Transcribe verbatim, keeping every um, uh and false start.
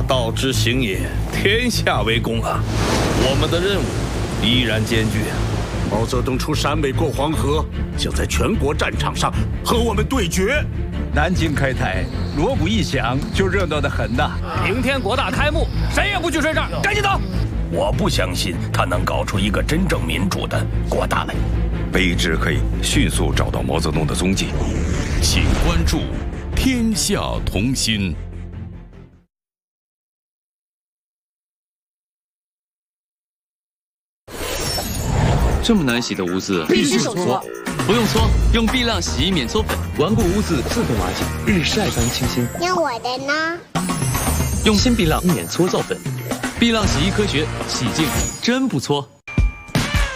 道之行也，天下为公啊！我们的任务依然艰巨啊！ 毛泽东出陕北过黄河，想在全国战场上和我们对决。 南京开台，锣鼓一响就热闹得很呐。 明天国大开幕，谁也不许睡这儿，赶紧走！ 我不相信他能搞出一个真正民主的国大来。 卑职可以迅速找到毛泽东的踪迹。 请关注《天下同心》。 这么难洗的污渍， 必须手搓。 不用搓，用碧浪洗衣免搓粉， 顽固污渍自动瓦解，日晒般清新。 那我的呢？ 用新碧浪免搓皂粉，碧浪洗衣科学，洗净真不搓。